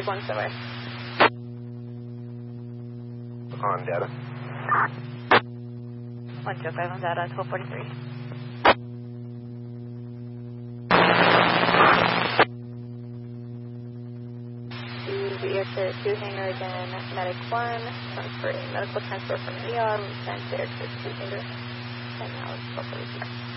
going somewhere. On data. 105 on data, 1243. We are to 2 hangar again, medic 1, transferring medical transfer from ER, we sent there to 2 hangar, and now it's 1242.